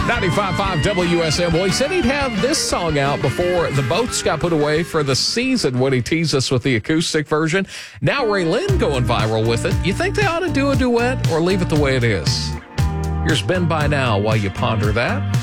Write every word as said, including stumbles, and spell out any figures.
ninety-five point five W S M. Well, he said he'd have this song out before the boats got put away for the season when he teased us with the acoustic version. Now Ray Lynn going viral with it. You think they ought to do a duet or leave it the way it is? Here's Ben By Now while you ponder that.